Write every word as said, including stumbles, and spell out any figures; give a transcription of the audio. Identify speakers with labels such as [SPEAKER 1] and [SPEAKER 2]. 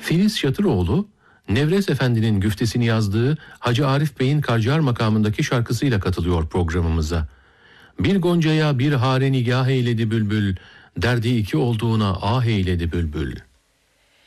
[SPEAKER 1] Filiz Şatıroğlu, Nevres Efendi'nin güftesini yazdığı Hacı Arif Bey'in Karciğer makamındaki şarkısıyla katılıyor programımıza. Bir goncaya bir hare nigah eyledi bülbül, derdi iki olduğuna ah eyledi bülbül.